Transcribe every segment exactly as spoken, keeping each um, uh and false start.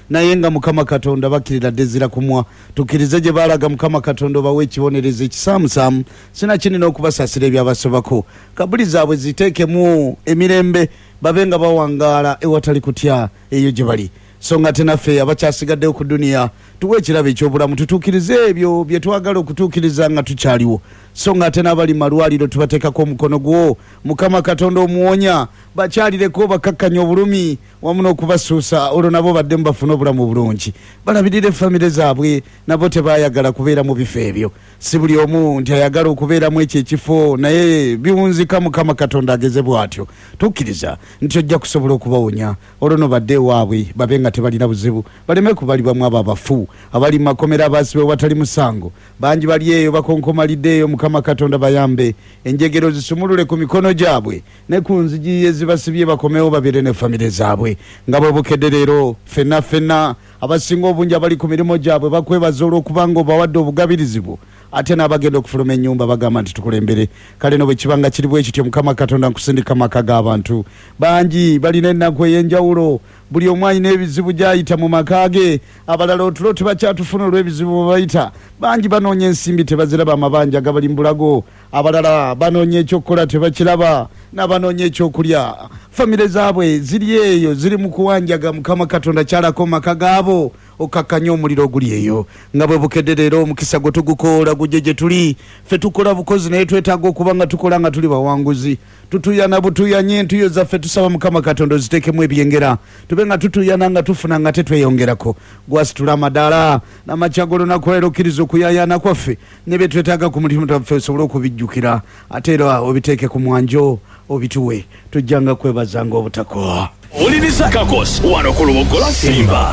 naye nga Mukama Katonda bakirira dezira kumwa tukirize gye balaga Mukama Katonda bawe ekibonereza ekisaamusaamu sina kinina okubasasira ebyabasobako kabuli zaabwe ziteekemu emirembe babe nga bawangaala ewatali kutya eyo gye bali so nga tenaffe abakyasigaddewo ku duniya tuwe ekirabo ekyobulamu tutuukirize ebyo bye twagala okutuukiriza nga tukyaliwo so nga ate n'abali malwaliro tubateekako omukono gwo Mukama Katonda omuwonya bakyalireko bakakkanya obulumi wamu n'okubasuusa olwo nabo badde mu bafuna obulamu obulungi balabirire famire zaabwe nabo tebaayagala kubeera mu bifo ebyo si buli omu nti ayagala okubeeramu ekyo ekifo naye biwunzika Mukama Katonda ageze bw'atyo tukkiriza nti ojja kusobola okubawonya olwo no badde ewaabwe babe nga tebalina buzibu baleme kubalibwamu abo abafu abali mu makomera abaasibe watali musango bangi bali eyo bakonkomaliddeeyo Mukama Katonda bayambe enjegero zisumulule ku mikono gyabwe ne ku nzigi ezibasibye bakomewo babire ne famire zaabwe nga bwe bukedde leero fenna fenna abasinga obungi abali ku mirimu gyabwe bakwebaza olw'okubanga obawadde obugabirizibwo ate n'abagenda okufuluma ennyumba bagamba nti tukulembere kale no bwe kibanga kiri bwe kityo Mukama Katonda nkusindika maka g'abantu bangi balina ennaku ey'enjawulo buli omu alina ebizibu gy'ayita mu maka ge abalala otulo tebakyatufuna olw'ebizibu bwe bayita bangi banoonya ensimbi tebaziraba amabanja gabali mu bulago abalala banoonya ekyokukola tebakiraba n'abanoonya ekyokulya famire zaabwe ziri eyo ziri mu kuwanjaga Mukama Katonda kyalako mu maka gaabo okakkanya omuliro oguli eyo nga bwe bukedde leero omukisa gwe tugukoola gujje gye tuli ffe tukola bukozi naye twetaaga okuba nga tukola nga tuli bawanguzi tutuyana butuyanye entuyo zaffe tusaba Mukama Katonda oziteekemu ebyengera tube nga tutuyana nga tufuna nga tetweyongerako gwasitula amadaala n'amakyagolo nakolera okkiriza okuyayana kwaffe ne bye twetaaga ku mulimu twaffe osobole okubijjukira ate era obiteeke ku mwanjo obituwe tujjanga kwebazanga obutakoa olirisa kakos wano ku lubogola Simba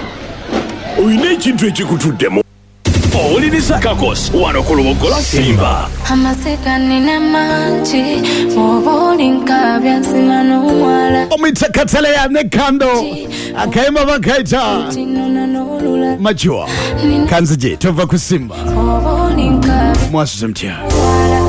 oyina ekintu ekikutuddemu owuliriza kakos wano ku lubogola Simba amaseka nina mangi obuli nkabya nsima n'omwala omwita Kataleya ne Kando akayimba bakaita Majua kanzije tova ku Simba mwasuze mtya